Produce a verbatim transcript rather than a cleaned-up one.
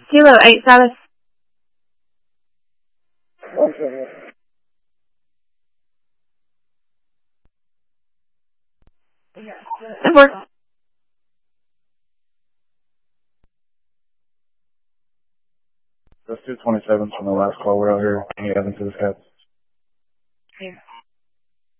Kilo eight seven. Work. That's two twenty-sevens from the last call. We're out here. Any evidence of this cat?